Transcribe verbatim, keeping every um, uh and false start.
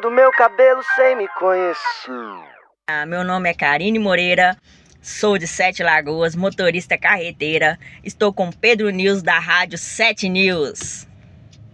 do meu cabelo sem me conhecer. Ah, meu nome é Karine Moreira, sou de Sete Lagoas, motorista carreteira. Estou com Pedro News da Rádio Sete News.